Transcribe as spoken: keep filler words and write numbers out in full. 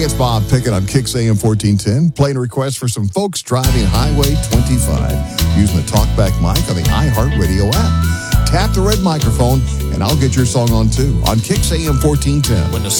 it's Bob Pickett on Kix A M fourteen ten, playing a request for some folks driving Highway twenty-five using the TalkBack mic on the iHeartRadio app. Tap the red microphone, and I'll get your song on too on Kix A M fourteen ten. When the